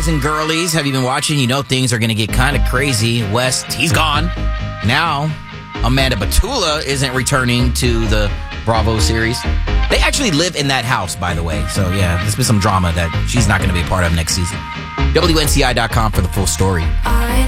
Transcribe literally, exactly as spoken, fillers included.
guys and girlies, have you been watching? You know things are going to get kind of crazy. West, he's gone. Now, Amanda Batula isn't returning to the Bravo series. They actually live in that house, by the way. So, yeah, there's been some drama that she's not going to be a part of next season. W N C I dot com for the full story.